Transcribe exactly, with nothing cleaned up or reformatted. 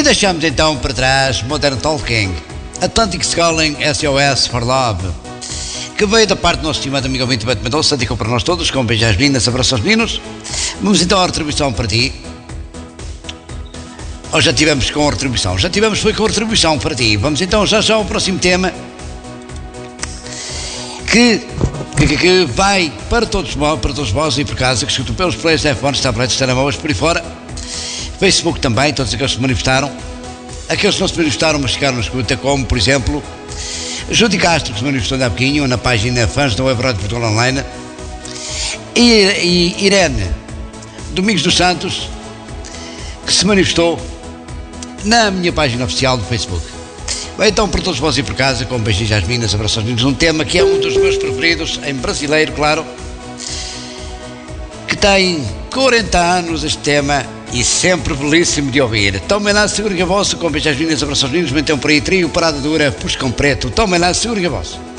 deixamos então para trás Modern Talking, Atlantic Calling S O S for Love, que veio da parte do nosso estimado amigo ouvinte Beto Mendonça, dedicou para nós todos, com um beijo às meninas, abraço aos meninos. Vamos então à retribuição para ti. Ou já tivemos com a retribuição? Já tivemos, foi com a retribuição para ti. Vamos então já já ao próximo tema, que, que, que vai para todos, para todos vós e por casa, que escutam pelos players, telefones, tablets, telemóveis, por aí fora. Facebook também, todos aqueles que se manifestaram. Aqueles que não se manifestaram, mas ficaram na escuta, como, por exemplo, Judy Castro, que se manifestou há pouquinho, na página Fãs da Web Rádio Portugal Online. E, e Irene Domingos dos Santos, que se manifestou na minha página oficial do Facebook. Bem, então, para todos vós e por casa, com beijinhos às meninas, abraços aos meninos, um tema que é um dos meus preferidos, em brasileiro, claro, que tem quarenta anos este tema e sempre belíssimo de ouvir. Tomem lá, segurem a vossa, com beijinhos às meninas, abraços aos meninos, metam por aí trio, parada dura, puscam preto, tomem lá, segurem a vossa.